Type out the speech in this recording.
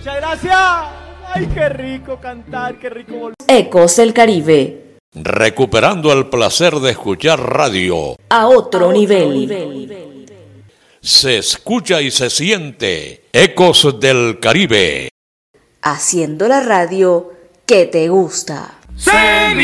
Muchas gracias. Ay, qué rico cantar, qué rico volver. Ecos del Caribe. Recuperando el placer de escuchar radio. A otro nivel. Se escucha y se siente. Ecos del Caribe. Haciendo la radio que te gusta. Sevilla.